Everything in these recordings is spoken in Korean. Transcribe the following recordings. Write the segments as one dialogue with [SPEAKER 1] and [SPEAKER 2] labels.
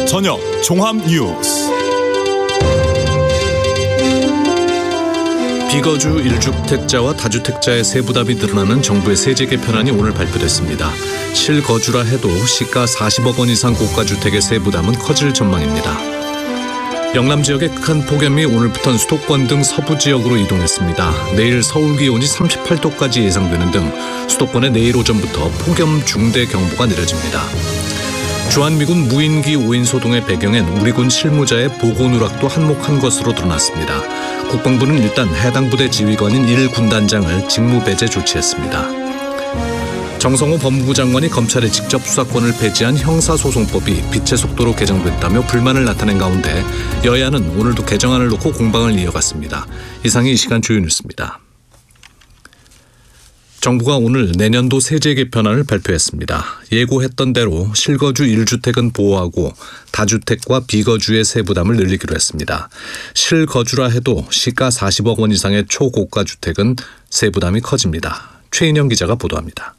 [SPEAKER 1] 저녁 종합 뉴스.
[SPEAKER 2] 비거주 1주택자와 다주택자의 세부담이 늘어나는 정부의 세제 개편안이 오늘 발표됐습니다. 실거주라 해도 시가 40억 원 이상 고가주택의 세부담은 커질 전망입니다. 영남 지역의 극한 폭염이 오늘부터는 수도권 등 서부 지역으로 이동했습니다. 내일 서울 기온이 38도까지 예상되는 등 수도권에 내일 오전부터 폭염 중대 경보가 내려집니다. 주한미군 무인기 5인 소동의 배경엔 우리군 실무자의 보고 누락도 한몫한 것으로 드러났습니다. 국방부는 일단 해당 부대 지휘관인 1군단장을 직무배제 조치했습니다. 정성호 법무부 장관이 검찰에 직접 수사권을 배제한 형사소송법이 빛의 속도로 개정됐다며 불만을 나타낸 가운데 여야는 오늘도 개정안을 놓고 공방을 이어갔습니다. 이상이 이 시간 주요 뉴스입니다. 정부가 오늘 내년도 세제 개편안을 발표했습니다. 예고했던 대로 실거주 1주택은 보호하고 다주택과 비거주의 세부담을 늘리기로 했습니다. 실거주라 해도 시가 40억 원 이상의 초고가 주택은 세부담이 커집니다. 최인영 기자가 보도합니다.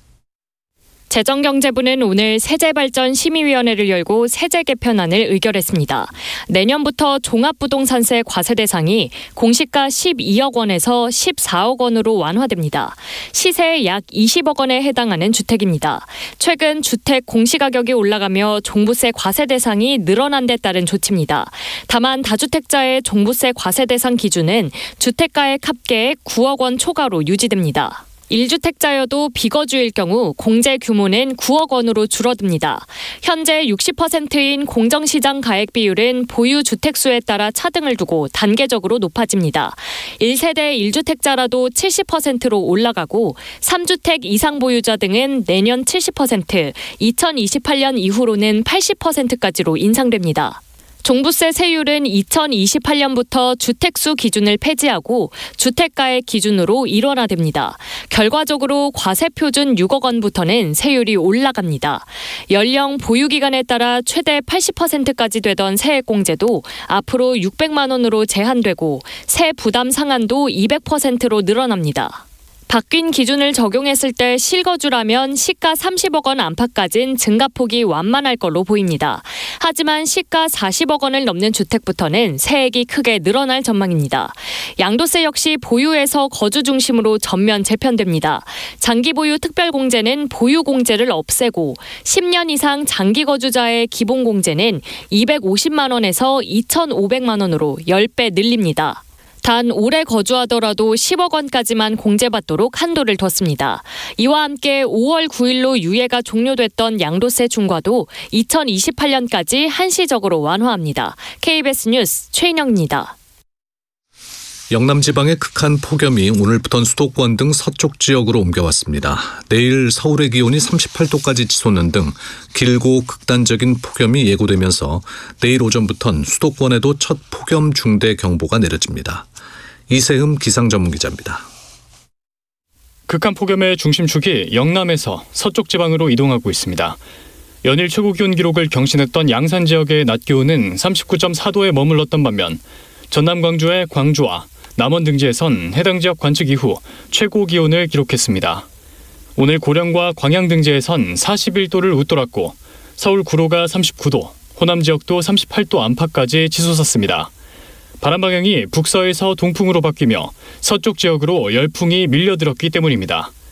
[SPEAKER 3] 재정경제부는 오늘 세제발전심의위원회를 열고 세제 개편안을 의결했습니다. 내년부터 종합부동산세 과세 대상이 공시가 12억 원에서 14억 원으로 완화됩니다. 시세의 약 20억 원에 해당하는 주택입니다. 최근 주택 공시가격이 올라가며 종부세 과세 대상이 늘어난 데 따른 조치입니다. 다만 다주택자의 종부세 과세 대상 기준은 주택가액 합계액 9억 원 초과로 유지됩니다. 1주택자여도 비거주일 경우 공제 규모는 9억 원으로 줄어듭니다. 현재 60%인 공정시장 가액 비율은 보유 주택수에 따라 차등을 두고 단계적으로 높아집니다. 1세대 1주택자라도 70%로 올라가고 3주택 이상 보유자 등은 내년 70%, 2028년 이후로는 80%까지로 인상됩니다. 종부세 세율은 2028년부터 주택수 기준을 폐지하고 주택가액 기준으로 일원화됩니다. 결과적으로 과세 표준 6억 원부터는 세율이 올라갑니다. 연령 보유기간에 따라 최대 80%까지 되던 세액공제도 앞으로 600만 원으로 제한되고 세 부담 상한도 200%로 늘어납니다. 바뀐 기준을 적용했을 때 실거주라면 시가 30억 원 안팎까진 증가폭이 완만할 걸로 보입니다. 하지만 시가 40억 원을 넘는 주택부터는 세액이 크게 늘어날 전망입니다. 양도세 역시 보유에서 거주 중심으로 전면 재편됩니다. 장기보유 특별공제는 보유공제를 없애고 10년 이상 장기거주자의 기본공제는 250만 원에서 2,500만 원으로 10배 늘립니다. 단 오래 거주하더라도 10억 원까지만 공제받도록 한도를 뒀습니다. 이와 함께 5월 9일로 유예가 종료됐던 양도세 중과도 2028년까지 한시적으로 완화합니다. KBS 뉴스 최인영입니다.
[SPEAKER 2] 영남 지방의 극한 폭염이 오늘부터는 수도권 등 서쪽 지역으로 옮겨왔습니다. 내일 서울의 기온이 38도까지 치솟는 등 길고 극단적인 폭염이 예고되면서 내일 오전부터는 수도권에도 첫 폭염 중대 경보가 내려집니다. 이세흠 기상전문기자입니다.
[SPEAKER 4] 극한 폭염의 중심축이 영남에서 서쪽 지방으로 이동하고 있습니다. 연일 최고 기온 기록을 경신했던 양산 지역의 낮 기온은 39.4도에 머물렀던 반면 전남 광주의 광주와 남원 등지에선 해당 지역 관측 이후 최고 기온을 기록했습니다. 오늘 고령과 광양 등지에선 41도를 웃돌았고 서울 구로가 39도, 호남 지역도 38도 안팎까지 치솟았습니다. 바람 방향이 북서에서 동풍으로 바뀌며 서쪽 지역으로 열풍이 밀려들었기 때문입니다.